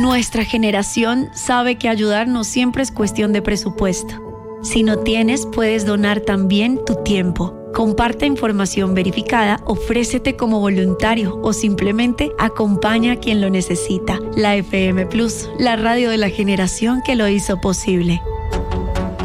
Nuestra generación sabe que ayudar no siempre es cuestión de presupuesto. Si no tienes, puedes donar también tu tiempo. Comparte información verificada, ofrécete como voluntario o simplemente acompaña a quien lo necesita. La FM Plus, la radio de la generación que lo hizo posible.